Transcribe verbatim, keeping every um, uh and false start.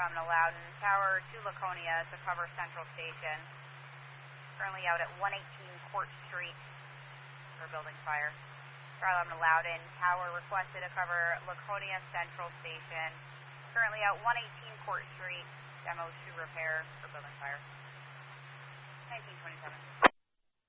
from the Loudon Tower to Laconia to cover Central Station. Currently out at one eighteen Court Street for building fire. Charlie from the Loudon Tower requested to cover Laconia Central Station. Currently out one eighteen Court Street, demo to repair for building fire. nineteen twenty-seven.